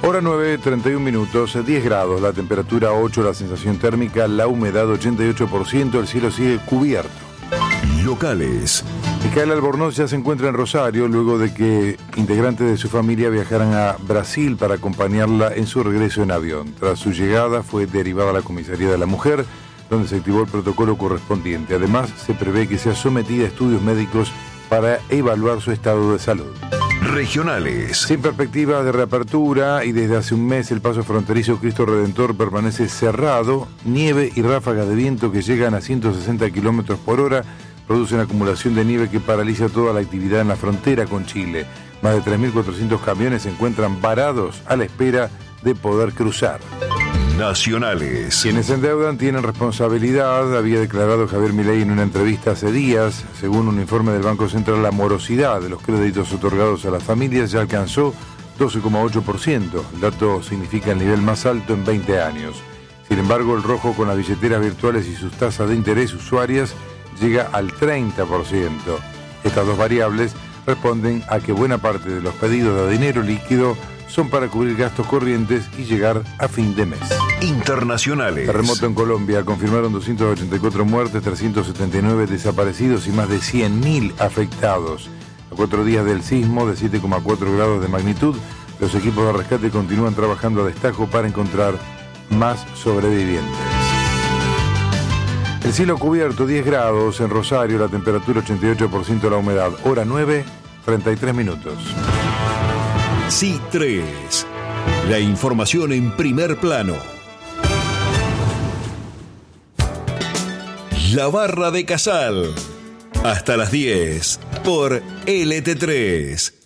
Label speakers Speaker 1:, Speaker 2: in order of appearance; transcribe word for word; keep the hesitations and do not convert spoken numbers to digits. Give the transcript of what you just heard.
Speaker 1: Hora nueve, treinta y un minutos, diez grados, la temperatura ocho, la sensación térmica, la humedad ochenta y ocho por ciento, el cielo sigue cubierto.
Speaker 2: Locales.
Speaker 1: Micaela Albornoz ya se encuentra en Rosario luego de que integrantes de su familia viajaran a Brasil para acompañarla en su regreso en avión. Tras su llegada fue derivada a la comisaría de la mujer, donde se activó el protocolo correspondiente. Además, se prevé que sea sometida a estudios médicos para evaluar su estado de salud.
Speaker 2: Regionales.
Speaker 1: Sin perspectiva de reapertura y desde hace un mes el paso fronterizo Cristo Redentor permanece cerrado. Nieve y ráfagas de viento que llegan a ciento sesenta kilómetros por hora producen acumulación de nieve que paraliza toda la actividad en la frontera con Chile. Más de tres mil cuatrocientos camiones se encuentran varados a la espera de poder cruzar.
Speaker 2: Nacionales.
Speaker 1: Quienes se endeudan tienen responsabilidad, había declarado Javier Milei en una entrevista hace días. Según un informe del Banco Central, la morosidad de los créditos otorgados a las familias ya alcanzó doce coma ocho por ciento. El dato significa el nivel más alto en veinte años. Sin embargo, el rojo con las billeteras virtuales y sus tasas de interés usuarias llega al treinta por ciento. Estas dos variables responden a que buena parte de los pedidos de dinero líquido son para cubrir gastos corrientes y llegar a fin de mes.
Speaker 2: Internacionales.
Speaker 1: Terremoto en Colombia. Confirmaron doscientas ochenta y cuatro muertes, trescientos setenta y nueve desaparecidos y más de cien mil afectados. A cuatro días del sismo de siete coma cuatro grados de magnitud, los equipos de rescate continúan trabajando a destajo para encontrar más sobrevivientes. El cielo cubierto, diez grados. En Rosario, la temperatura ochenta y ocho por ciento, la humedad. Hora nueve, treinta y tres minutos.
Speaker 2: C tres. La información en primer plano. La Barra de Casal. Hasta las diez por L T tres.